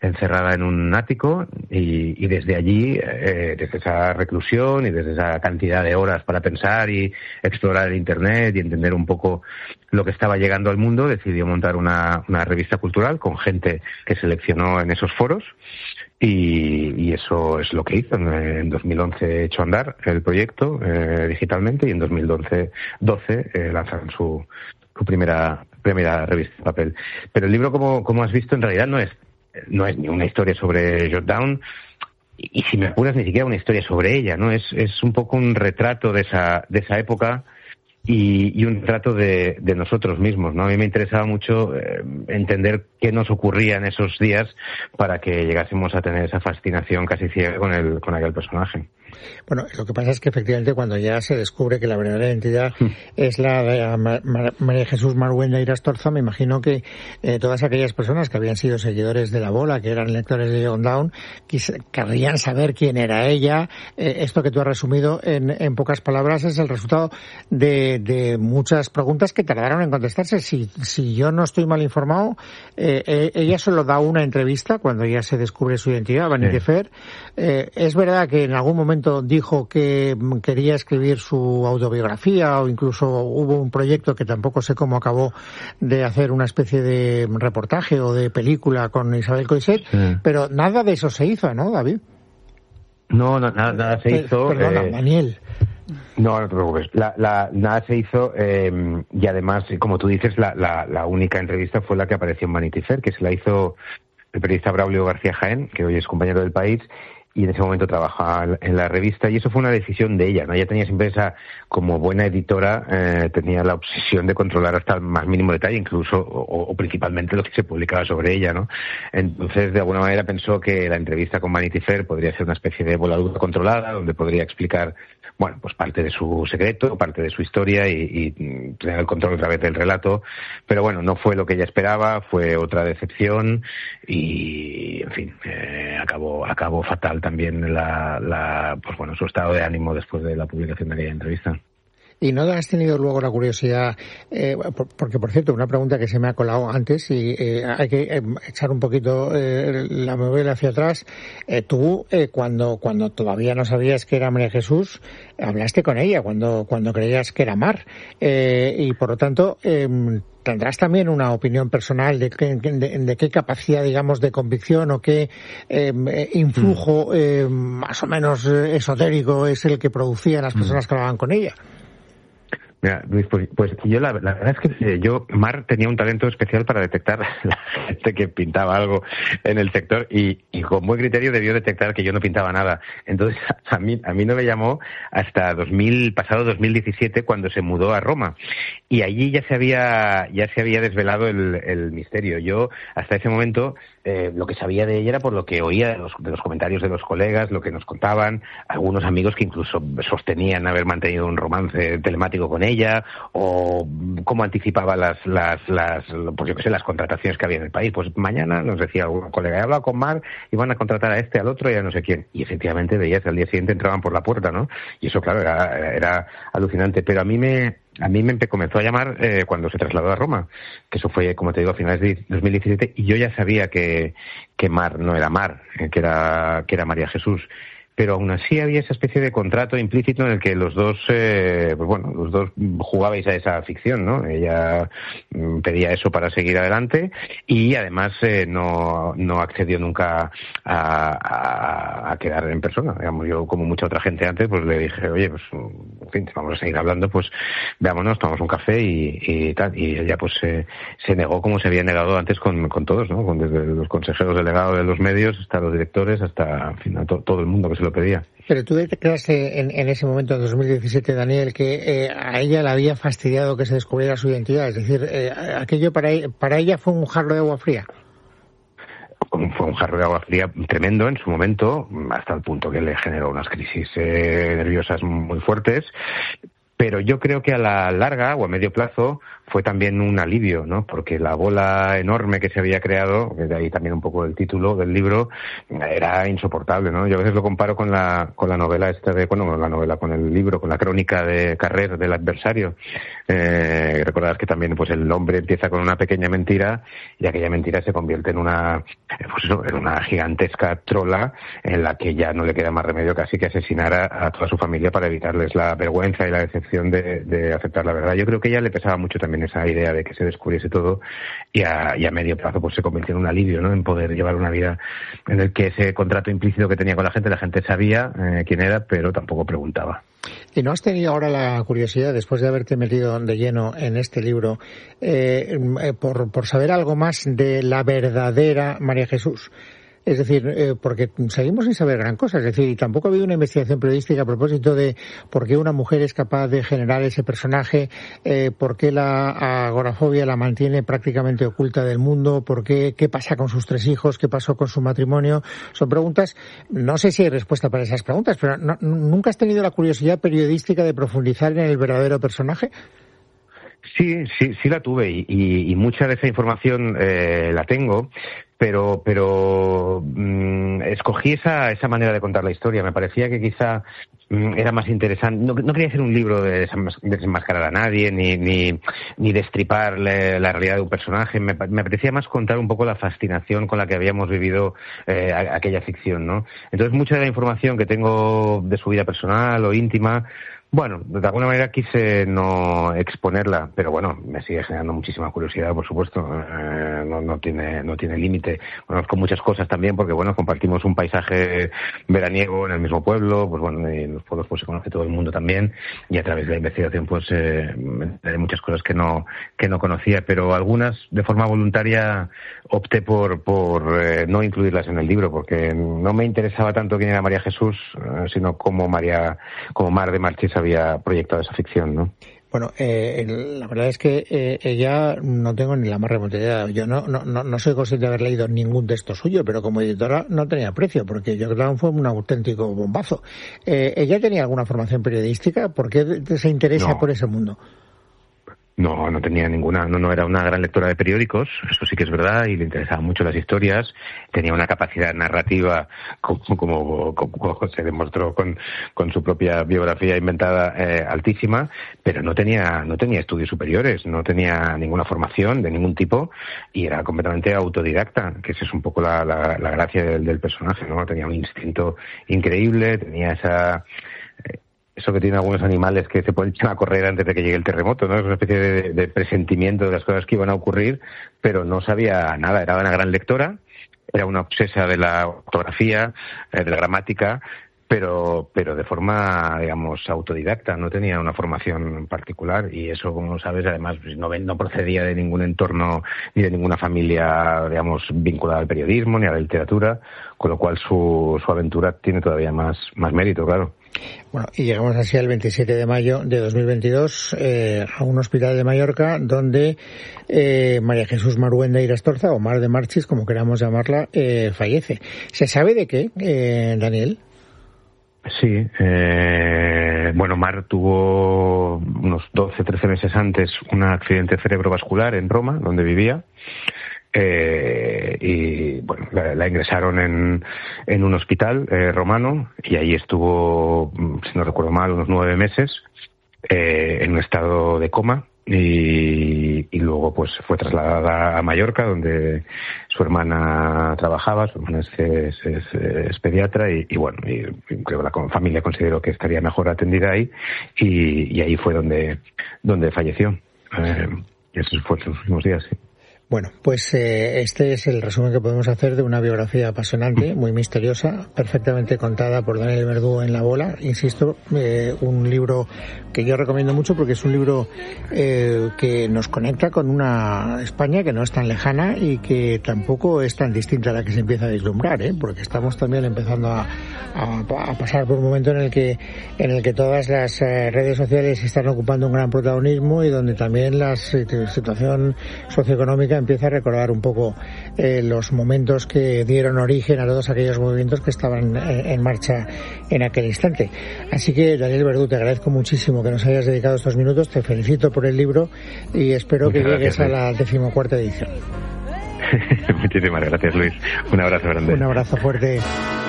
encerrada en un ático y desde allí, desde esa reclusión y desde esa cantidad de horas para pensar y explorar el Internet y entender un poco lo que estaba llegando al mundo, decidió montar una revista cultural con gente que seleccionó en esos foros y eso es lo que hizo. En 2011 echó a andar el proyecto digitalmente y en 2012 lanzaron su primera revista de papel. Pero el libro, como has visto, en realidad no es ni una historia sobre Jordan, y si me apuras ni siquiera una historia sobre ella, ¿no? Es un poco un retrato de esa época y un retrato de nosotros mismos, ¿no? A mí me interesaba mucho entender qué nos ocurría en esos días para que llegásemos a tener esa fascinación casi ciega con aquel personaje. Bueno, lo que pasa es que efectivamente cuando ya se descubre que la verdadera identidad es la de María Jesús Marhuenda Irastorza, me imagino que todas aquellas personas que habían sido seguidores de la bola, que eran lectores de John Down, querrían saber quién era ella. Esto que tú has resumido en pocas palabras es el resultado de muchas preguntas que tardaron en contestarse. Si yo no estoy mal informado, ella solo da una entrevista cuando ya se descubre su identidad, Vanity Fair. Es verdad que en algún momento dijo que quería escribir su autobiografía, o incluso hubo un proyecto que tampoco sé cómo acabó, de hacer una especie de reportaje o de película con Isabel Coixet, pero nada de eso se hizo, ¿no, David? No, nada se hizo. Perdona, Daniel. No te preocupes. Nada se hizo y además, como tú dices, la única entrevista fue la que apareció en Vanity Fair, que se la hizo el periodista Braulio García Jaén, que hoy es compañero del País, y en ese momento trabajaba en la revista, y eso fue una decisión de ella, ¿no? Ella tenía siempre como buena editora, tenía la obsesión de controlar hasta el más mínimo detalle, incluso, o principalmente lo que se publicaba sobre ella, ¿no? Entonces, de alguna manera pensó que la entrevista con Vanity Fair podría ser una especie de voladura controlada, donde podría explicar, bueno, pues parte de su secreto, parte de su historia y tener el control otra vez del relato. Pero bueno, no fue lo que ella esperaba, fue otra decepción y, en fin, acabó fatal también pues bueno, su estado de ánimo después de la publicación de aquella entrevista. ¿Y no has tenido luego la curiosidad? Porque, por cierto, una pregunta que se me ha colado antes y hay que echar un poquito la memoria hacia atrás. Tú, cuando todavía no sabías que era María Jesús, hablaste con ella cuando creías que era Mar. Y, por lo tanto, tendrás también una opinión personal de qué capacidad, digamos, de convicción o qué influjo más o menos esotérico es el que producían las personas que hablaban con ella. Mira, Luis, pues yo la verdad es que Mar tenía un talento especial para detectar la gente que pintaba algo en el sector y con buen criterio debió detectar que yo no pintaba nada. Entonces a mí no me llamó hasta pasado 2017, cuando se mudó a Roma, y allí ya se había desvelado el misterio. Yo hasta ese momento lo que sabía de ella era por lo que oía de los comentarios de los colegas, lo que nos contaban algunos amigos que incluso sostenían haber mantenido un romance telemático con ella, o cómo anticipaba pues yo qué sé, las contrataciones que había en el país. Pues mañana, nos decía algún colega, he hablado con Mar y van a contratar a este, al otro y a no sé quién. Y efectivamente veías al día siguiente entraban por la puerta, ¿no? Y eso, claro, era alucinante. Pero a mí me comenzó a llamar cuando se trasladó a Roma, que eso fue, como te digo, a finales de 2017, y yo ya sabía que Mar no era Mar, que era María Jesús. Pero aún así había esa especie de contrato implícito en el que los dos jugabais a esa ficción, ¿no? Ella pedía eso para seguir adelante y además no accedió nunca a quedar en persona. Digamos, yo, como mucha otra gente antes, pues le dije, oye, pues en fin, vamos a seguir hablando, pues veámonos, tomamos un café y tal. Y ella pues se negó, como se había negado antes con todos, ¿no? Desde los consejeros delegados de los medios hasta los directores, hasta, en fin, todo el mundo que se lo pedía. Pero tú detectaste en ese momento, en 2017, Daniel, que a ella le había fastidiado que se descubriera su identidad. Es decir, aquello para ella fue un jarro de agua fría. Fue un jarro de agua fría tremendo en su momento, hasta el punto que le generó unas crisis nerviosas muy fuertes. pero yo creo que a la larga o a medio plazo fue también un alivio, ¿no? Porque la bola enorme que se había creado, de ahí también un poco el título del libro, era insoportable, ¿no? Yo a veces lo comparo con la novela con el libro, con la crónica de Carrer del adversario. Recordad que también pues el hombre empieza con una pequeña mentira y aquella mentira se convierte en una gigantesca trola en la que ya no le queda más remedio casi que asesinar a toda su familia para evitarles la vergüenza y la decepción de aceptar la verdad. Yo creo que a ella le pesaba mucho también esa idea de que se descubriese todo y a medio plazo pues se convirtió en un alivio, ¿no? En poder llevar una vida en el que ese contrato implícito que tenía con la gente sabía quién era, pero tampoco preguntaba. ¿Y no has tenido ahora la curiosidad, después de haberte metido de lleno en este libro, por saber algo más de la verdadera María Jesús? Es decir, porque seguimos sin saber gran cosa. Es decir, y tampoco ha habido una investigación periodística a propósito de por qué una mujer es capaz de generar ese personaje, por qué la agorafobia la mantiene prácticamente oculta del mundo, qué pasa con sus 3 hijos, qué pasó con su matrimonio. Son preguntas, no sé si hay respuesta para esas preguntas, pero ¿nunca has tenido la curiosidad periodística de profundizar en el verdadero personaje? Sí la tuve y mucha de esa información la tengo, pero escogí esa manera de contar la historia. Me parecía que quizá era más interesante. No quería hacer un libro de desenmascarar a nadie ni destripar la realidad de un personaje. Me parecía más contar un poco la fascinación con la que habíamos vivido aquella ficción, ¿no? Entonces mucha de la información que tengo de su vida personal o íntima, bueno, de alguna manera quise no exponerla, pero bueno, me sigue generando muchísima curiosidad, por supuesto. No tiene límite. Conozco muchas cosas también porque, bueno, compartimos un paisaje veraniego en el mismo pueblo, pues bueno, en los pueblos pues se conoce todo el mundo también, y a través de la investigación pues me enteré de muchas cosas que no conocía, pero algunas de forma voluntaria opté por no incluirlas en el libro, porque no me interesaba tanto quién era María Jesús, sino cómo Mar de Marchís había proyectado esa ficción, ¿no? Bueno, la verdad es que ella no tengo ni la más remota idea. Yo no soy consciente de haber leído ningún texto suyo, pero como editora no tenía precio, porque yo creo que fue un auténtico bombazo. ¿Ella tenía alguna formación periodística? ¿Por qué se interesa por ese mundo? No tenía ninguna, no era una gran lectora de periódicos, eso sí que es verdad, y le interesaban mucho las historias, tenía una capacidad narrativa, como se demostró con su propia biografía inventada, altísima, pero no tenía estudios superiores, no tenía ninguna formación de ningún tipo, y era completamente autodidacta, que esa es un poco la gracia del personaje, ¿no? Tenía un instinto increíble, tenía eso que tienen algunos animales que se pueden echar a correr antes de que llegue el terremoto, ¿no? Es una especie de presentimiento de las cosas que iban a ocurrir, pero no sabía nada. Era una gran lectora, era una obsesa de la ortografía, de la gramática, pero de forma, digamos, autodidacta. No tenía una formación particular y eso, como sabes, además no procedía de ningún entorno ni de ninguna familia, digamos, vinculada al periodismo ni a la literatura, con lo cual su aventura tiene todavía más mérito, claro. Bueno, y llegamos así al 27 de mayo de 2022 a un hospital de Mallorca donde María Jesús Marhuenda Irastorza, o Mar de Marchís, como queramos llamarla, fallece. ¿Se sabe de qué, Daniel? Sí, bueno, Mar tuvo unos 12-13 meses antes un accidente cerebrovascular en Roma, donde vivía. Y bueno, la ingresaron en un hospital romano y ahí estuvo, si no recuerdo mal, unos 9 meses en un estado de coma y luego pues fue trasladada a Mallorca, donde su hermana trabajaba. Su hermana es pediatra y bueno, y creo que la familia consideró que estaría mejor atendida ahí y ahí fue donde falleció. Esos fueron los últimos días, sí. Bueno, pues este es el resumen que podemos hacer de una biografía apasionante, muy misteriosa, perfectamente contada por Daniel Verdú en La Bola. Insisto, un libro que yo recomiendo mucho porque es un libro que nos conecta con una España que no es tan lejana y que tampoco es tan distinta a la que se empieza a vislumbrar, porque estamos también empezando a pasar por un momento en el que todas las redes sociales están ocupando un gran protagonismo y donde también la situación socioeconómica empieza a recordar un poco los momentos que dieron origen a todos aquellos movimientos que estaban en marcha en aquel instante. Así que, Daniel Verdú, te agradezco muchísimo que nos hayas dedicado estos minutos, te felicito por el libro y espero que llegues a la 14ª edición. Muchísimas gracias, Luis. Un abrazo grande. Un abrazo fuerte.